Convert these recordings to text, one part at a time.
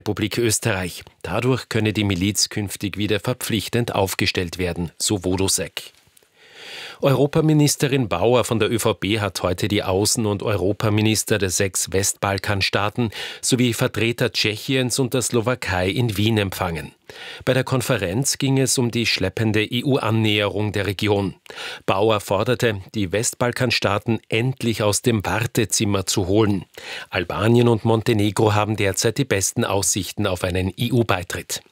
Republik Österreich. Dadurch könne die Miliz künftig wieder verpflichtend aufgestellt werden, so Wodosek. Europaministerin Bauer von der ÖVP hat heute die Außen- und Europaminister der 6 Westbalkanstaaten sowie Vertreter Tschechiens und der Slowakei in Wien empfangen. Bei der Konferenz ging es um die schleppende EU-Annäherung der Region. Bauer forderte, die Westbalkanstaaten endlich aus dem Wartezimmer zu holen. Albanien und Montenegro haben derzeit die besten Aussichten auf einen EU-Beitritt.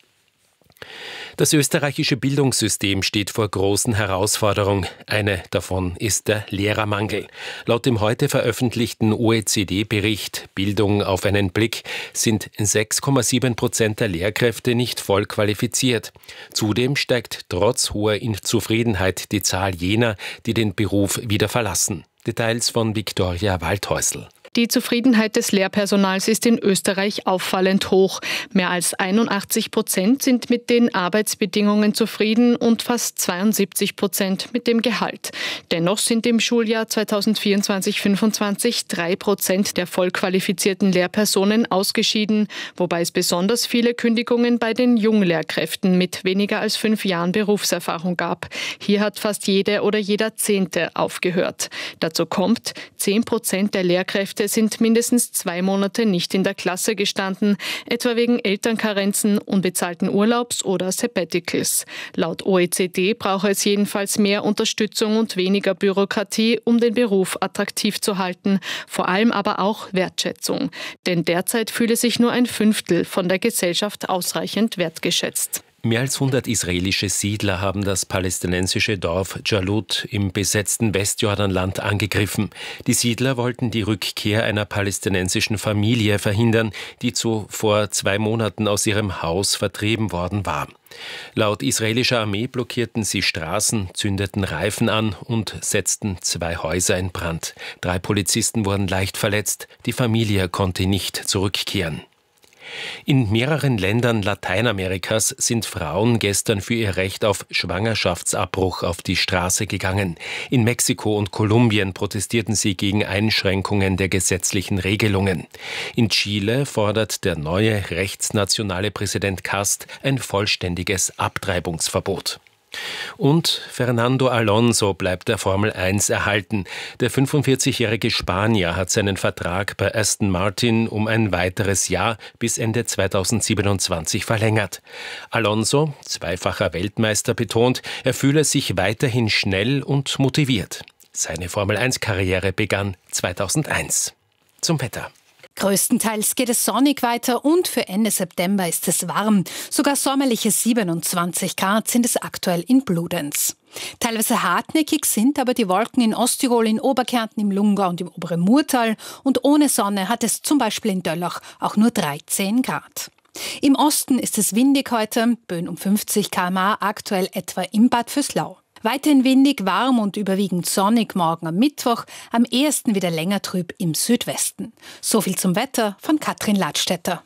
Das österreichische Bildungssystem steht vor großen Herausforderungen. Eine davon ist der Lehrermangel. Laut dem heute veröffentlichten OECD-Bericht Bildung auf einen Blick sind 6,7% der Lehrkräfte nicht voll qualifiziert. Zudem steigt trotz hoher Zufriedenheit die Zahl jener, die den Beruf wieder verlassen. Details von Viktoria Waldhäusl. Die Zufriedenheit des Lehrpersonals ist in Österreich auffallend hoch. Mehr als 81% sind mit den Arbeitsbedingungen zufrieden und fast 72% mit dem Gehalt. Dennoch sind im Schuljahr 2024/25 3% der vollqualifizierten Lehrpersonen ausgeschieden, wobei es besonders viele Kündigungen bei den Junglehrkräften mit weniger als 5 Jahren Berufserfahrung gab. Hier hat fast jede oder jeder 10. aufgehört. Dazu kommt, 10% der Lehrkräfte sind mindestens 2 Monate nicht in der Klasse gestanden, etwa wegen Elternkarenzen, unbezahlten Urlaubs oder Sabbaticals. Laut OECD brauche es jedenfalls mehr Unterstützung und weniger Bürokratie, um den Beruf attraktiv zu halten, vor allem aber auch Wertschätzung. Denn derzeit fühle sich nur ein Fünftel von der Gesellschaft ausreichend wertgeschätzt. Mehr als 100 israelische Siedler haben das palästinensische Dorf Jalut im besetzten Westjordanland angegriffen. Die Siedler wollten die Rückkehr einer palästinensischen Familie verhindern, die vor 2 Monaten aus ihrem Haus vertrieben worden war. Laut israelischer Armee blockierten sie Straßen, zündeten Reifen an und setzten 2 Häuser in Brand. 3 Polizisten wurden leicht verletzt. Die Familie konnte nicht zurückkehren. In mehreren Ländern Lateinamerikas sind Frauen gestern für ihr Recht auf Schwangerschaftsabbruch auf die Straße gegangen. In Mexiko und Kolumbien protestierten sie gegen Einschränkungen der gesetzlichen Regelungen. In Chile fordert der neue rechtsnationale Präsident Kast ein vollständiges Abtreibungsverbot. Und Fernando Alonso bleibt der Formel 1 erhalten. Der 45-jährige Spanier hat seinen Vertrag bei Aston Martin um ein weiteres Jahr bis Ende 2027 verlängert. Alonso, zweifacher Weltmeister, betont, er fühle sich weiterhin schnell und motiviert. Seine Formel 1-Karriere begann 2001. Zum Wetter. Größtenteils geht es sonnig weiter und für Ende September ist es warm. Sogar sommerliche 27 Grad sind es aktuell in Bludenz. Teilweise hartnäckig sind aber die Wolken in Osttirol, in Oberkärnten, im Lungau und im oberen Murtal. Und ohne Sonne hat es zum Beispiel in Döllach auch nur 13 Grad. Im Osten ist es windig heute, Böen um 50 km/h, aktuell etwa im Bad Vöslau. Weiterhin windig, warm und überwiegend sonnig morgen am Mittwoch, am ehesten wieder länger trüb im Südwesten. So viel zum Wetter von Katrin Ladstätter.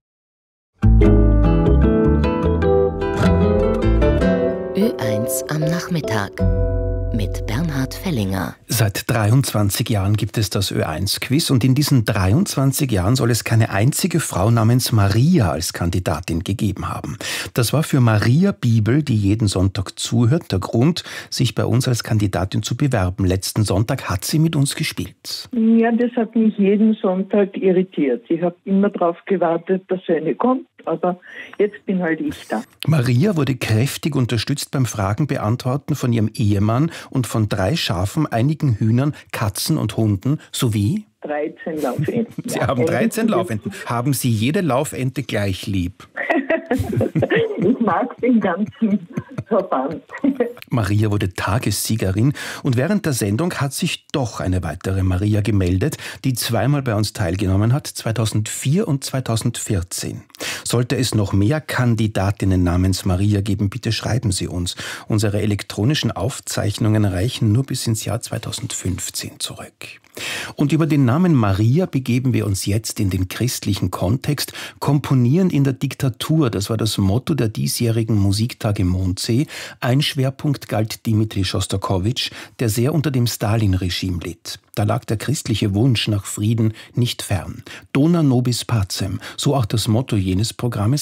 Ö1 am Nachmittag mit Bernhard Fellinger. Seit 23 Jahren gibt es das Ö1-Quiz und in diesen 23 Jahren soll es keine einzige Frau namens Maria als Kandidatin gegeben haben. Das war für Maria Bibel, die jeden Sonntag zuhört, der Grund, sich bei uns als Kandidatin zu bewerben. Letzten Sonntag hat sie mit uns gespielt. Ja, das hat mich jeden Sonntag irritiert. Ich habe immer darauf gewartet, dass eine kommt, aber jetzt bin halt ich da. Maria wurde kräftig unterstützt beim Fragenbeantworten von ihrem Ehemann und von 3 Schafen, einigen Hühnern, Katzen und Hunden sowie 13 Laufenten. Sie haben 13 Laufenten. Haben Sie jede Laufente gleich lieb? Ich mag den ganzen Verband. Maria wurde Tagessiegerin und während der Sendung hat sich doch eine weitere Maria gemeldet, die zweimal bei uns teilgenommen hat, 2004 und 2014. Sollte es noch mehr Kandidatinnen namens Maria geben, bitte schreiben Sie uns. Unsere elektronischen Aufzeichnungen reichen nur bis ins Jahr 2015 zurück. Und über den Namen Maria begeben wir uns jetzt in den christlichen Kontext. Komponieren in der Diktatur, das war das Motto der diesjährigen Musiktage Mondsee. AfD. Ein Schwerpunkt galt Dmitri Schostakowitsch, der sehr unter dem Stalin-Regime litt. Da lag der christliche Wunsch nach Frieden nicht fern. Dona nobis pacem, so auch das Motto jenes Programmes,